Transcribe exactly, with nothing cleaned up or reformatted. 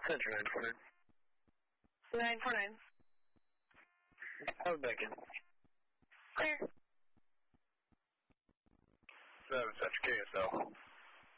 Center nine four nine. nine four nine. I'll be back in. Clear. seven, such K S L.